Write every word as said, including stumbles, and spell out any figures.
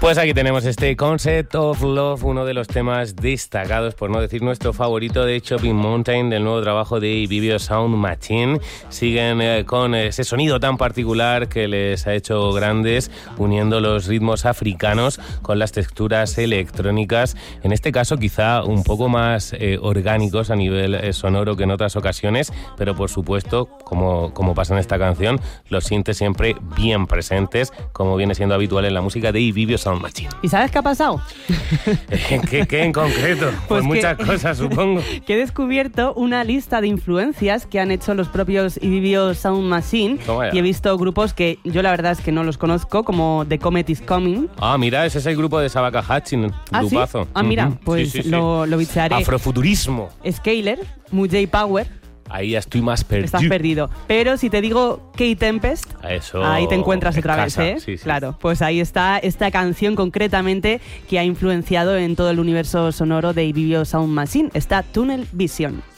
Pues aquí tenemos este Concept of Love, uno de los temas destacados, por no decir nuestro favorito, de Chopping Mountain, del nuevo trabajo de Vivio Sound Machine. Siguen eh, con ese sonido tan particular que les ha hecho grandes, uniendo los ritmos africanos con las texturas electrónicas, en este caso quizá un poco más eh, orgánicos a nivel eh, sonoro que en otras ocasiones, pero por supuesto, como, como pasa en esta canción, los sintes siempre bien presentes, como viene siendo habitual en la música de Vivio Sound Machine. ¿Y sabes qué ha pasado? ¿Qué, qué en concreto? Pues, pues muchas que, cosas, supongo. Que he descubierto una lista de influencias que han hecho los propios Vivio Sound Machine y he visto grupos que yo la verdad es que no los conozco, como The Comet is Coming. Ah, mira, ese es el grupo de Sabaka Hatchin, un ¿Ah, grupazo. ¿sí? Ah, mira, uh-huh. pues sí, sí, lo, sí. lo bichearé. Afrofuturismo. Scaler, Mujay Power. Ahí ya estoy más perdido. Estás perdido. Pero si te digo K-Tempest, Eso ahí te encuentras otra vez, ¿eh? Sí, sí. Claro, pues ahí está esta canción concretamente que ha influenciado en todo el universo sonoro de Vivio Sound Machine. Está Tunnel Vision.